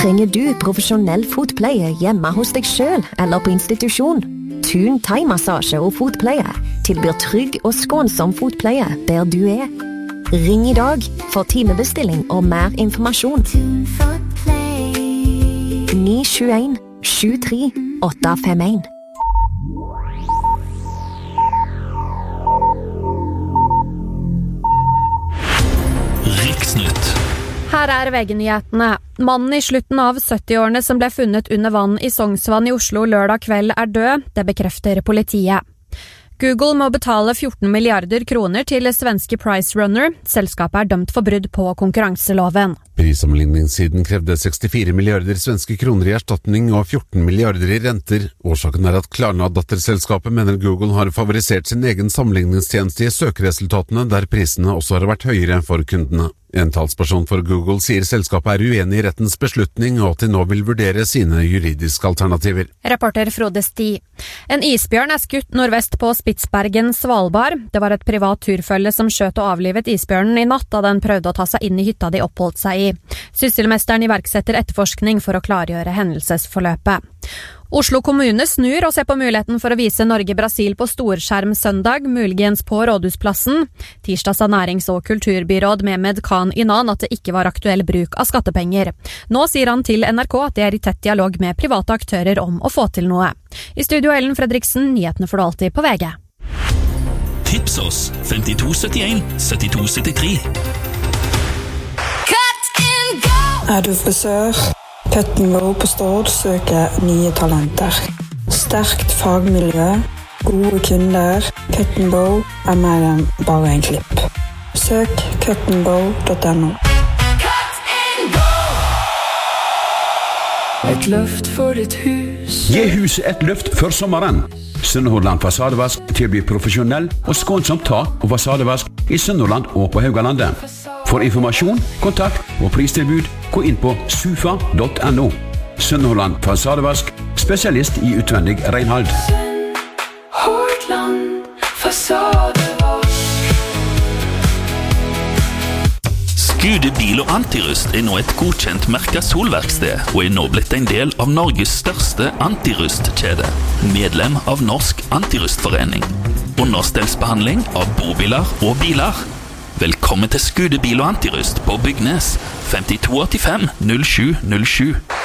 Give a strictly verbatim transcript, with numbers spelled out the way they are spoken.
Trenger du profesjonell fotpleie hjemme hos deg selv eller på institusjon? Thun thai-massasje og fotpleie tilbyr trygg og skånsom fotpleie der du er. Ring i dag for timebestilling og mer informasjon. ni sju en sju tre åtte fem en. Riksnytt. Her er V G-nyhetene. Mannen i slutten av syttiårene som ble funnet under vann i Sognsvann i Oslo lørdag kveld er død, det bekrefter politiet. Google må betale fjorten milliarder kroner til svenske Price Runner. Selskapet er dømt for brudd på konkurranseloven. Prissammenligningssiden krevde sekstifire milliarder svenske kroner i erstatning og fjorten milliarder i renter. Årsaken er at Klarna-datterselskapet mener Google har favorisert sin egen sammenligningstjeneste i søkeresultatene, der prisene også har vært høyere for kundene. En talsperson for Google sier selskapet er uenig i rettens beslutning, og at de nå vil vurdere sine juridiske alternativer. Reporter Frode Sti. En isbjørn er skutt nordvest på Spitsbergen, Svalbard. Det var et privat turfølge som skjøt og avlivet isbjørnen i natt da den prøvde å ta seg inn i hytta de oppholdt seg i. Sysselmesteren iverksetter etterforskning for å klargjøre hendelsesforløpet. Oslo kommune snur og ser på muligheten for å vise Norge-Brasil på storskjerm søndag, muligens på Rådhusplassen. Tirsdag sa nærings- og kulturbyråd Mehmed Khan Inan at det ikke var aktuell bruk av skattepenger. Nå sier han til N R K at det er i tett dialog med private aktører om å få til noe. I studio Ellen Fredriksen, nyhetene får du alltid på V G. Tips oss fem to sytt en sytti to syttitre. Er du frisør? Cut and Go på Stord søker nye talenter. Sterkt fagmiljø, gode kunder. Cut and Go er mer enn bare en klipp. Søk cut and go dot no. Et løft for ditt hus. Gi huset et løft før sommeren. Sunnhordland Fasadevask tilbyr profesjonell og skånsomt tak og fasadevask i Sunnhordland og på Haugalandet. For informasjon, kontakt og pristilbud, gå inn på sufa dot no. Sunnhordland Fasadevask, spesialist i utvendig renhold. Sunnhordland Fasadevask. Skude bil og antirust er nå et godkjent merka solverksted og er nå blitt en del av Norges største antirustkjede. Medlem av Norsk Antirustforening. Understellsbehandling av bobiler og biler. Velkommen til Skude bil og antirust på Bygnes fem to åtte fem null sju null sju.